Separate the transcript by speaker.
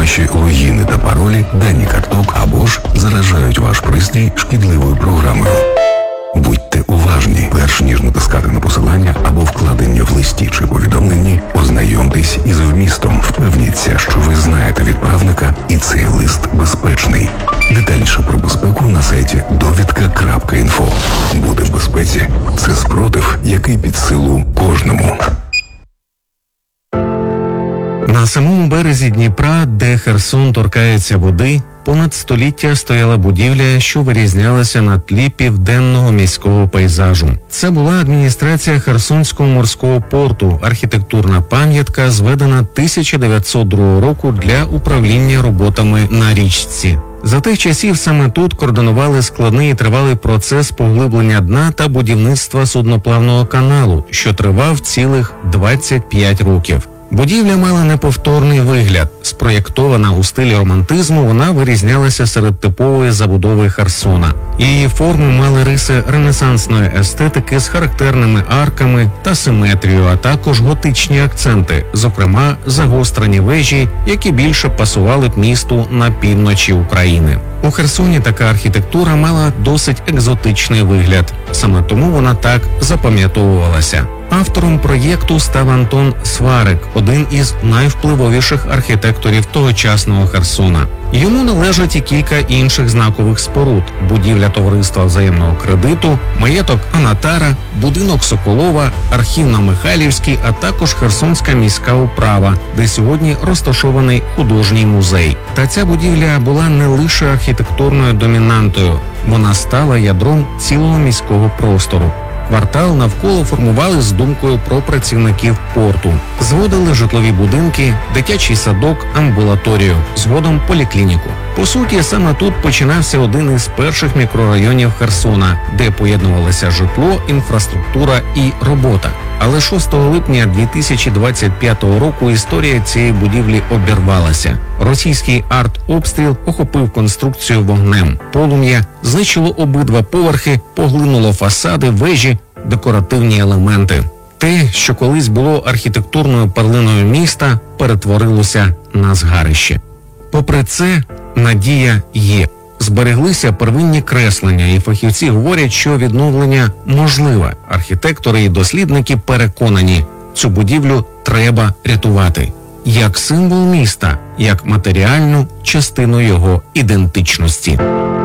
Speaker 1: ваші логіни та паролі, дані карток або ж заражають ваш пристрій шкідливою програмою. Будьте уважні, перш ніж натискати на посилання або вкладення в листі чи повідомленні, ознайомтесь із вмістом, впевніться, що ви знаєте відправника і цей лист безпечний. Детальніше про безпеку на сайті довідка.інфо. Бути в безпеці – це спротив, який під силу кожному.
Speaker 2: На самому березі Дніпра, де Херсон торкається води, понад століття стояла будівля, що вирізнялася на тлі південного міського пейзажу. Це була адміністрація Херсонського морського порту, архітектурна пам'ятка, зведена 1902 року для управління роботами на річці. За тих часів саме тут координували складний і тривалий процес поглиблення дна та будівництва судноплавного каналу, що тривав цілих 25 років. Будівля мала неповторний вигляд. Спроєктована у стилі романтизму, вона вирізнялася серед типової забудови Херсона. Її форми мали риси ренесансної естетики з характерними арками та симетрією, а також готичні акценти, зокрема загострені вежі, які більше пасували б місту на півночі України. У Херсоні така архітектура мала досить екзотичний вигляд. Саме тому вона так запам'ятовувалася. Автором проєкту став Антон Сварик, один із найвпливовіших архітекторів тогочасного Херсона. Йому належать і кілька інших знакових споруд – будівля Товариства взаємного кредиту, маєток Анатара, будинок Соколова, архів на Михайлівській, а також Херсонська міська управа, де сьогодні розташований художній музей. Та ця будівля була не лише архітектурною домінантою, вона стала ядром цілого міського простору. Квартал навколо формували з думкою про працівників порту. Зводили житлові будинки, дитячий садок, амбулаторію, згодом поліклініку. По суті, саме тут починався один із перших мікрорайонів Херсона, де поєднувалося житло, інфраструктура і робота. Але 6 липня 2025 року історія цієї будівлі обірвалася. Російський артобстріл охопив конструкцію вогнем. Полум'я знищило обидва поверхи, поглинуло фасади, вежі, декоративні елементи. Те, що колись було архітектурною перлиною міста, перетворилося на згарище. Попри це, надія є. Збереглися первинні креслення, і фахівці говорять, що відновлення можливе. Архітектори і дослідники переконані, цю будівлю треба рятувати. Як символ міста, як матеріальну частину його ідентичності.